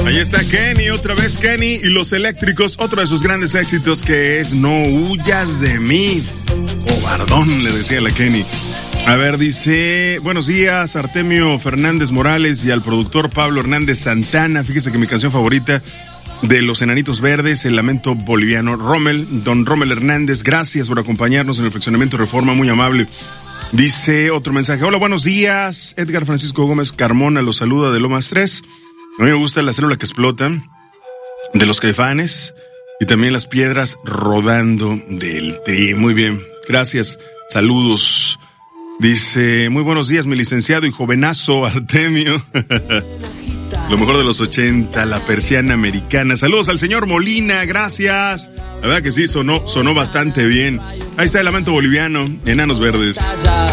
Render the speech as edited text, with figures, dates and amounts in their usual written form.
Ahí está Kenny, otra vez Kenny y Los Eléctricos, otro de sus grandes éxitos que es No huyas de mí. Cobardón, le decía la Kenny. A ver, dice, buenos días, Artemio Fernández Morales y al productor Pablo Hernández Santana. Fíjese que mi canción favorita de Los Enanitos Verdes, El Lamento Boliviano. Don Rommel Hernández, gracias por acompañarnos en el Fraccionamiento Reforma, muy amable. Dice otro mensaje, hola, buenos días, Edgar Francisco Gómez Carmona los saluda de Lomas 3. A mí me gusta La Célula que Explota, de Los Caifanes, y también Las Piedras Rodando del Tri. Muy bien, gracias, saludos. Dice, muy buenos días, mi licenciado y jovenazo Artemio. Lo mejor de los 80, La Persiana Americana. Saludos al señor Molina, gracias. La verdad que sí, sonó bastante bien. Ahí está El Lamento Boliviano, Enanos Verdes.